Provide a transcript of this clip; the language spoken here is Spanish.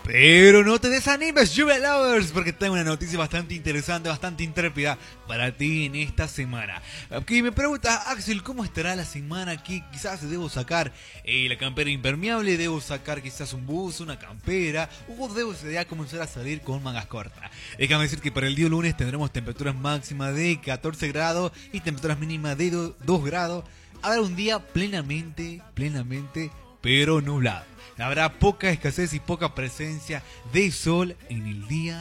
Pero no te desanimes, Lluvia Lovers, porque tengo una noticia bastante interesante, bastante intrépida para ti en esta semana. Aquí me pregunta, Axel, ¿cómo estará la semana? Aquí quizás debo sacar la campera impermeable, debo sacar quizás un buzo, una campera, o debo ya comenzar a salir con mangas cortas. Déjame decir que para el día lunes tendremos temperaturas máximas de 14 grados y temperaturas mínimas de 2 grados. Habrá un día plenamente, pero nublado. Habrá poca escasez y poca presencia de sol en el día